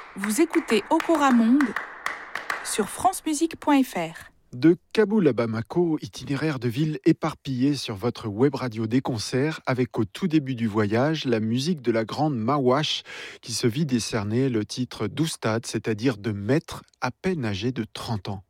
Vous écoutez Okora Monde sur francemusique.fr. De Kaboul à Bamako, itinéraire de ville éparpillé sur votre web radio des concerts avec au tout début du voyage la musique de la grande Mawash qui se vit décerner le titre d'Oustad, c'est-à-dire de maître à peine âgé de 30 ans.